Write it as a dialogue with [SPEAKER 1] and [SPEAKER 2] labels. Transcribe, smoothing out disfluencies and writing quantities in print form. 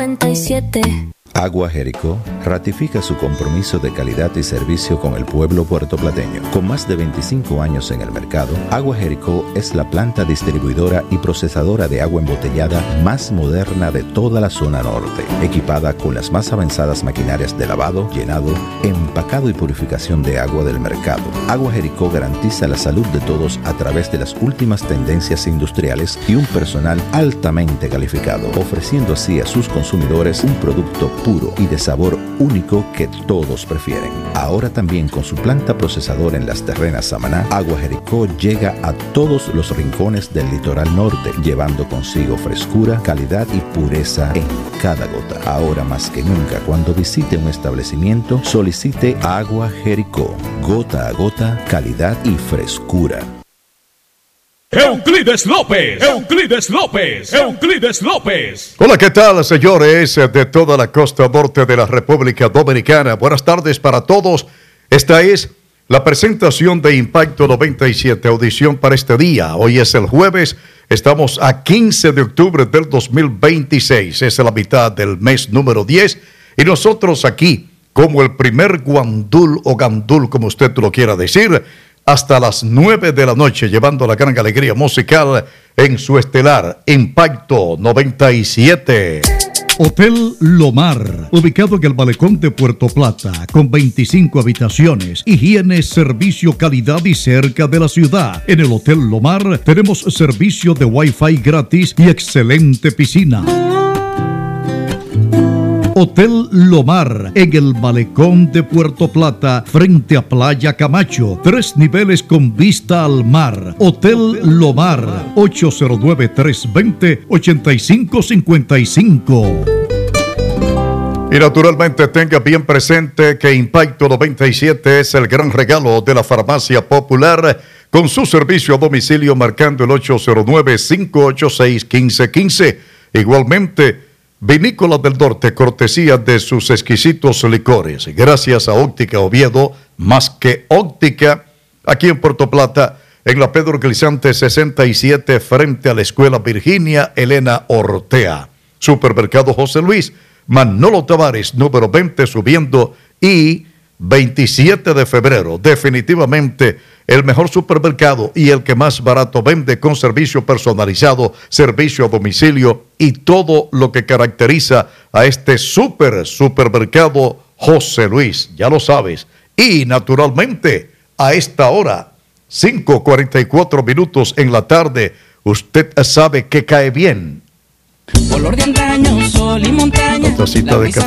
[SPEAKER 1] 97.
[SPEAKER 2] Agua Jericó ratifica su compromiso de calidad y servicio con el pueblo puertoplateño. Con más de 25 años en el mercado, Agua Jericó es la planta distribuidora y procesadora de agua embotellada más moderna de toda la zona norte, equipada con las más avanzadas maquinarias de lavado, llenado, empacado y purificación de agua del mercado. Agua Jericó garantiza la salud de todos a través de las últimas tendencias industriales y un personal altamente calificado, ofreciendo así a sus consumidores un producto puro y de sabor único que todos prefieren. Ahora también con su planta procesadora en Las Terrenas, Samaná, Agua Jericó llega a todos los rincones del litoral norte, llevando consigo frescura, calidad y pureza en cada gota. Ahora más que nunca, cuando visite un establecimiento, solicite Agua Jericó. Gota a gota, calidad y frescura.
[SPEAKER 3] Euclides López, Euclides López, Euclides López.
[SPEAKER 4] Hola, ¿qué tal, señores de toda la costa norte de la República Dominicana? Buenas tardes para todos. Esta es la presentación de Impacto 97, audición para este día. Hoy es el jueves, estamos a 15 de octubre del 2026. Es la mitad del mes número 10 y nosotros aquí, como el primer guandul o gandul, como usted lo quiera decir, hasta las 9 de la noche, llevando la gran alegría musical en su estelar Impacto 97.
[SPEAKER 5] Hotel Lomar, ubicado en el malecón de Puerto Plata, con 25 habitaciones, higiene, servicio, calidad y cerca de la ciudad. En el Hotel Lomar tenemos servicio de Wi-Fi gratis y excelente piscina. Hotel Lomar, en el malecón de Puerto Plata, frente a Playa Camacho, 3 niveles con vista al mar. Hotel Lomar, 809-320-8555.
[SPEAKER 4] Y naturalmente tenga bien presente que Impacto 97 es el gran regalo de la Farmacia Popular, con su servicio a domicilio marcando el 809-586-1515. Igualmente, Vinícola del Norte, cortesía de sus exquisitos licores. Gracias a Óptica Oviedo, más que óptica, aquí en Puerto Plata, en la Pedro Glissante 67, frente a la Escuela Virginia Elena Ortea. Supermercado José Luis, Manolo Tavares, número 20, subiendo, y 27 de febrero, definitivamente el mejor supermercado y el que más barato vende, con servicio personalizado, servicio a domicilio y todo lo que caracteriza a este supermercado José Luis, ya lo sabes. Y naturalmente, a esta hora, 5:44 minutos en la tarde, usted sabe que cae bien.
[SPEAKER 6] Olor de antaño, sol y montaña.
[SPEAKER 4] Una tacita de café.